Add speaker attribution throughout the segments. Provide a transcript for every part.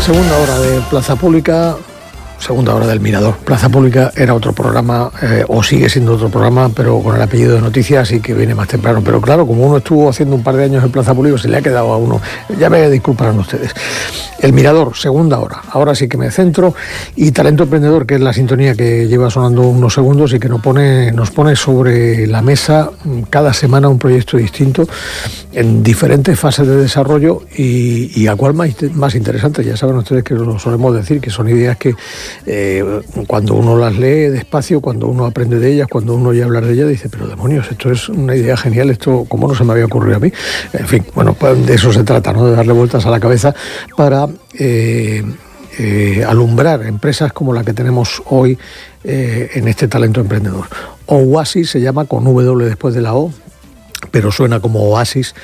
Speaker 1: Segunda hora de Plaza Pública, segunda hora del Mirador. Plaza Pública era otro programa, o sigue siendo otro programa, pero con el apellido de Noticias, y que viene más temprano. Pero claro, como uno estuvo haciendo un par de años en Plaza Pública, se le ha quedado a uno. Ya me disculparán ustedes. El Mirador, segunda hora. Ahora sí que me centro. Y Talento Emprendedor, que es la sintonía que lleva sonando unos segundos y que nos pone sobre la mesa cada semana un proyecto distinto en diferentes fases de desarrollo y a cuál más interesante. Ya saben ustedes que lo solemos decir, que son ideas que cuando uno las lee despacio, cuando uno aprende de ellas, cuando uno oye hablar de ellas, dice, pero demonios, esto es una idea genial, esto cómo no se me había ocurrido a mí. En fin, bueno, pues de eso se trata, ¿no? De darle vueltas a la cabeza para alumbrar empresas como la que tenemos hoy en este Talento Emprendedor. Oasis se llama, con W después de la O, pero suena como Oasis,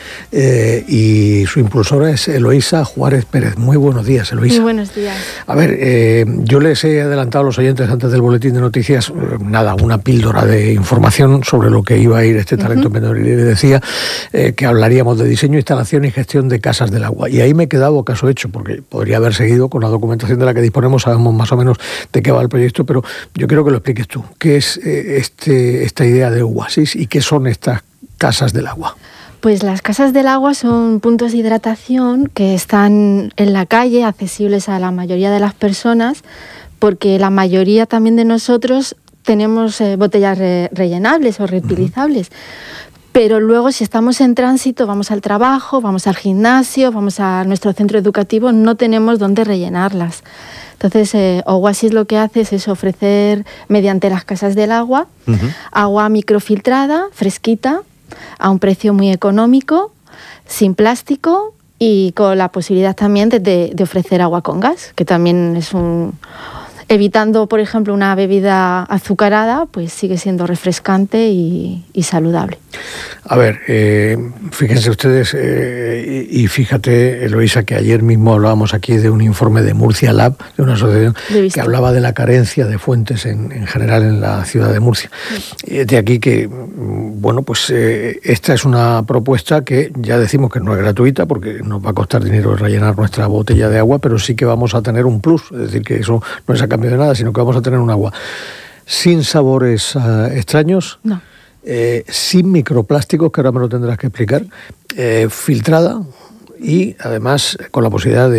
Speaker 1: y su impulsora es Eloísa Juárez Pérez. Muy buenos días, Eloísa.
Speaker 2: Muy buenos días.
Speaker 1: A ver, yo les he adelantado a los oyentes antes del boletín de noticias, una píldora de información sobre lo que iba a ir este Talento Emprendedor, y les decía que hablaríamos de diseño, instalación y gestión de casas del agua. Y ahí me he quedado caso hecho, porque podría haber seguido con la documentación de la que disponemos, sabemos más o menos de qué va el proyecto, pero yo quiero que lo expliques tú. ¿Qué es esta idea de Oasis y qué son estas casas del agua?
Speaker 2: Pues las casas del agua son puntos de hidratación que están en la calle, accesibles a la mayoría de las personas, porque la mayoría también de nosotros tenemos botellas rellenables o reutilizables. Pero luego, si estamos en tránsito, vamos al trabajo, vamos al gimnasio, vamos a nuestro centro educativo, no tenemos dónde rellenarlas. Entonces, Oasis lo que hace es eso, ofrecer mediante las casas del agua, agua microfiltrada, fresquita, a un precio muy económico, sin plástico y con la posibilidad también de ofrecer agua con gas, que también es evitando, por ejemplo, una bebida azucarada, pues sigue siendo refrescante y saludable.
Speaker 1: A ver, fíjense ustedes, y fíjate, Eloísa, que ayer mismo hablábamos aquí de un informe de Murcia Lab, de una asociación que hablaba de la carencia de fuentes en general en la ciudad de Murcia. De aquí que, bueno, pues esta es una propuesta que ya decimos que no es gratuita, porque nos va a costar dinero rellenar nuestra botella de agua, pero sí que vamos a tener un plus, es decir, que eso no es a cambio de nada, sino que vamos a tener un agua sin sabores extraños, no. Sin microplásticos, que ahora me lo tendrás que explicar, filtrada y además con la posibilidad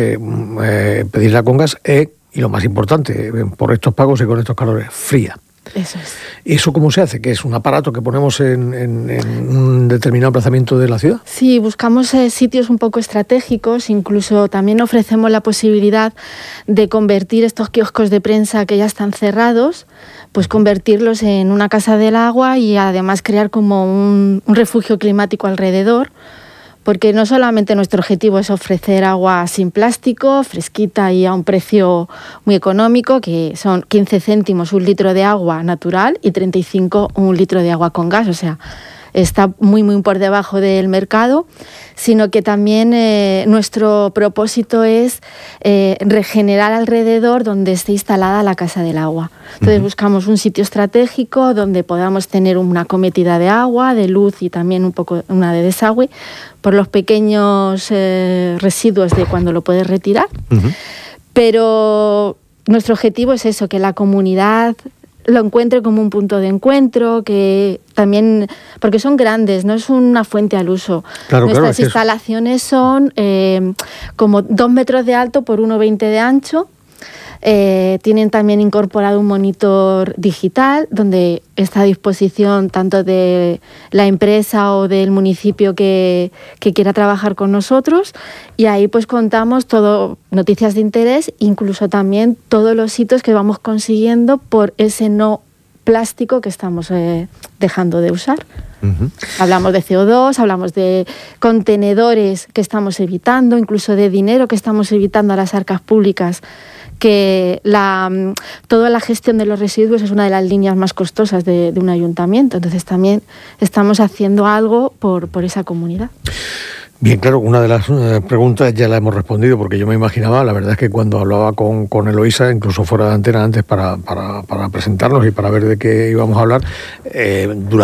Speaker 1: de pedirla con gas y lo más importante, por estos pagos y con estos calores, fría.
Speaker 2: Eso es.
Speaker 1: ¿Eso cómo se hace? ¿Que es un aparato que ponemos en un determinado emplazamiento de la ciudad?
Speaker 2: Sí, buscamos sitios un poco estratégicos, incluso también ofrecemos la posibilidad de convertir estos kioscos de prensa que ya están cerrados, pues convertirlos en una casa del agua y además crear como un refugio climático alrededor, porque no solamente nuestro objetivo es ofrecer agua sin plástico, fresquita y a un precio muy económico, que son 15 céntimos un litro de agua natural y 35 un litro de agua con gas, o sea, está muy por debajo del mercado, sino que también nuestro propósito es regenerar alrededor donde esté instalada la casa del agua. Entonces buscamos un sitio estratégico donde podamos tener una cometida de agua, de luz y también un poco una de desagüe, por los pequeños residuos de cuando lo puedes retirar. Pero nuestro objetivo es eso, que la comunidad lo encuentre como un punto de encuentro, que también, porque son grandes, no es una fuente al uso. Nuestras instalaciones son como 2 metros de alto por 1,20 de ancho. Tienen también incorporado un monitor digital donde está a disposición tanto de la empresa o del municipio que quiera trabajar con nosotros, y ahí pues contamos todo, noticias de interés, incluso también todos los hitos que vamos consiguiendo por ese no plástico que estamos dejando de usar. Hablamos de CO2, hablamos de contenedores que estamos evitando, incluso de dinero que estamos evitando a las arcas públicas, que toda la gestión de los residuos es una de las líneas más costosas de un ayuntamiento. Entonces también estamos haciendo algo por esa comunidad.
Speaker 1: Bien, claro, una de las preguntas ya la hemos respondido, porque yo me imaginaba, la verdad es que cuando hablaba con Eloísa, incluso fuera de antena antes para presentarnos y para ver de qué íbamos a hablar, durante